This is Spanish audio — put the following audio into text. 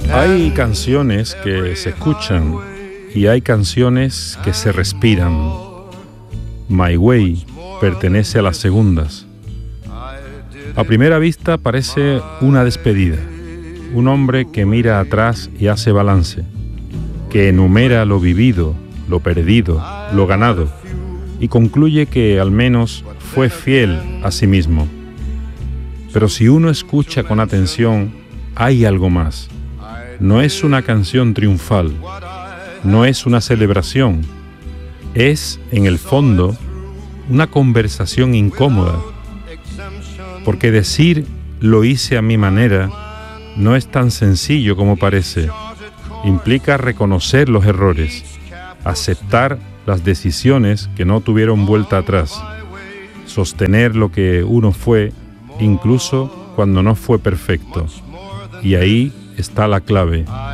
Hay canciones que se escuchan y hay canciones que se respiran. My Way pertenece a las segundas. A primera vista parece una despedida, un hombre que mira atrás y hace balance, que enumera lo vivido, lo perdido, lo ganado, y concluye que al menos fue fiel a sí mismo. Pero si uno escucha con atención, hay algo más. No es una canción triunfal, no es una celebración, es, en el fondo, una conversación incómoda, porque decir lo hice a mi manera no es tan sencillo como parece. Implica reconocer los errores, aceptar las decisiones que no tuvieron vuelta atrás, sostener lo que uno fue, incluso cuando no fue perfecto. Y ahí está la clave.